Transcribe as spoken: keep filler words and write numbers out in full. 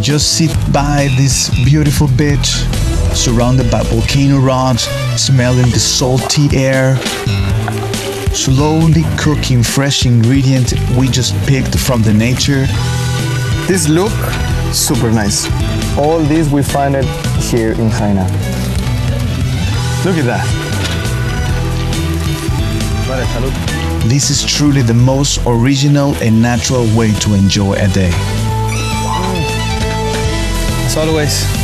You just sit by this beautiful beach, surrounded by volcano rocks, smelling the salty air, slowly cooking fresh ingredients we just picked from the nature. This look, super nice. All this we find it here in Jaina. Look at that. Vale, salud. This is truly the most original and natural way to enjoy a day. As always,